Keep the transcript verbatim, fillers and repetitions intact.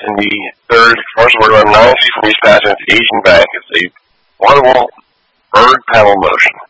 in the third commercial word around nine feet from each passenger, aging back. It's a wonderful bird pedal motion.